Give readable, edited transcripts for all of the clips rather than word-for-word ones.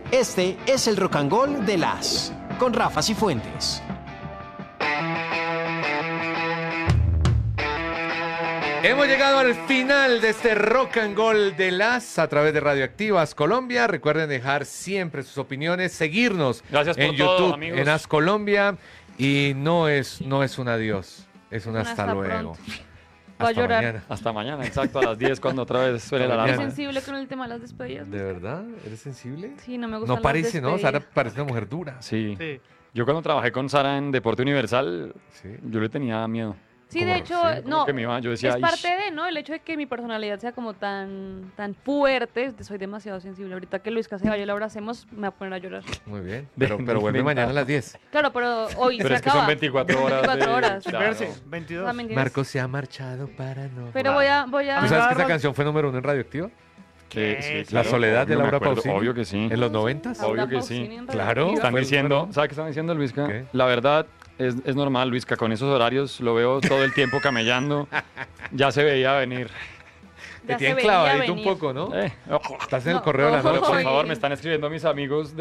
Este es el Rock and Roll de las con Rafa Cifuentes. Hemos llegado al final de este Rock and Roll de las a través de Radioactivas Colombia. Recuerden dejar siempre sus opiniones, seguirnos en YouTube, amigos. En As Colombia. Y no es un adiós, es un hasta luego. Va a llorar. Mañana. Hasta mañana, exacto, a las 10 cuando otra vez suene la alarma. ¿Eres sensible con el tema de las despedidas? ¿De verdad? ¿Eres sensible? Sí, no me gusta. No parece, ¿no? Sara parece una mujer dura. Sí. Yo cuando trabajé con Sara en Deporte Universal, yo le tenía miedo. Sí, de hecho, no, yo decía, es parte de, ¿no? El hecho de que mi personalidad sea como tan fuerte, soy demasiado sensible. Ahorita que Luisca se vaya y lo abracemos, me va a poner a llorar. Muy bien, pero vuelve mañana a las 10. Claro, pero hoy pero se es acaba. Que son 24 horas. 24 horas. Claro. 22. Marco se ha marchado para no... Pero voy a... ¿Tú sabes que esa canción fue número 1 en Radioactiva? Sí, La soledad de Laura Pausini. Obvio que sí. ¿En los 90s? Obvio que sí. Claro. Están diciendo, ¿sabes qué están diciendo, Luisca? ¿Qué? La verdad... Es normal, Luisca, con esos horarios lo veo todo el tiempo camellando. Ya se veía venir. Te tienen clavadito un poco, ¿no? Estás en el correo de la noche. Por favor, me están escribiendo mis amigos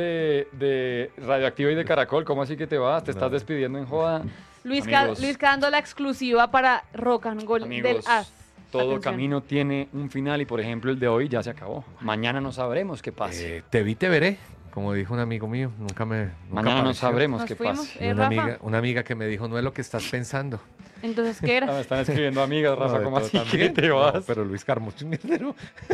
de Radioactiva y de Caracol. ¿Cómo así que te vas? ¿Te estás despidiendo en joda? Luisca dando la exclusiva para Rock and Roll del As. Todo camino tiene un final y, por ejemplo, el de hoy ya se acabó. Mañana no sabremos qué pase. Te vi, te veré. Como dijo un amigo mío, mañana no sabremos qué pasa. Una amiga que me dijo, no es lo que estás pensando. Entonces, ¿qué era? Me están escribiendo amigas, Rafa, ¿cómo así que te vas? No, pero Luis Carmos, un mierdero.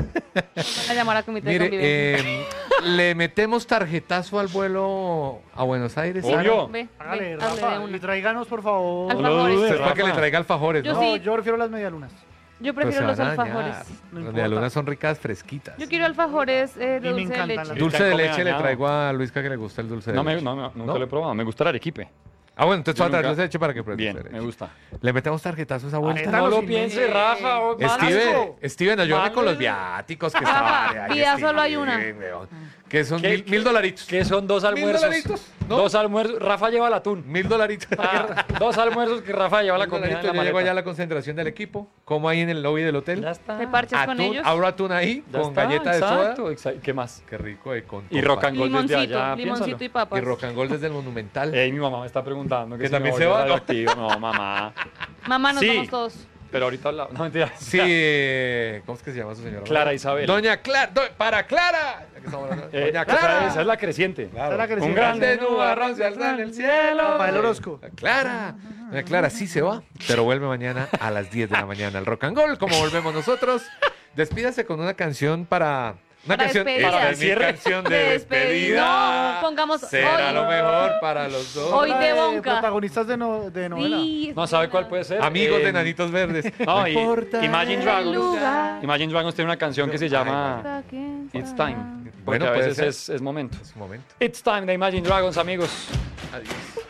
A llamar a comité de convivencia. ¿Le metemos tarjetazo al vuelo a Buenos Aires? Obvio. Hágale, Rafa, y tráiganos, por favor. Alfajores. Para que le traiga alfajores, ¿no? No, yo prefiero las medialunas. Yo prefiero los alfajores. Las medialunas son ricas, fresquitas. Yo quiero alfajores de dulce de leche. Dulce de leche le traigo a Luisca que le gusta el dulce de leche. Nunca lo he probado. Me gusta el arequipe. Bueno, entonces va a traer dulce de leche para que pruebe. Bien, me gusta. Le metemos tarjetazos a vuelta. No lo piense, Rafa. Steven, ayúdame con los viáticos que estaban. Vida solo hay una. Que son $1,000. Que son 2 almuerzos. ¿No? 2 almuerzos. Rafa lleva el atún. $1,000. 2 almuerzos que Rafa lleva la comida en la Yo llego allá a maleta. la concentración del equipo, como ahí en el lobby del hotel. Ya está. ¿Te parches con ellos? Abro atún ahí, Ya con está, galleta de soda. Exacto. ¿Qué más? Qué rico. Y rock and roll desde allá. Limoncito y papas. Y rock and roll desde el Monumental. Mi mamá me está preguntando que si también me se va. Radioactivo. No, mamá. Mamá, nos vamos todos. Pero ahorita hablamos. No, mentira. Sí, ¿cómo es que se llama su señora? Clara Isabel. Doña Clara. Para Clara. Doña Clara. Esa es la creciente. Claro. Un grande nubarrón se alza en el cielo. Papá del Orozco. Clara. Doña Clara sí se va, pero vuelve mañana a las 10 de la mañana al Rock and Roll, como volvemos nosotros. Despídase con una canción para... Una canción, esta es mi canción de despedida. No, pongamos será hoy. lo mejor para los dos. Hoy de Bonca. Protagonistas de novela. Sí, No sabe cuál puede ser. Amigos de Nanitos Verdes. No, importa Imagine el Dragons. lugar. Imagine Dragons tiene una canción que se llama It's Time. Bueno, Porque a puede veces ser. es momento. Es un momento. It's Time de Imagine Dragons, amigos. Adiós.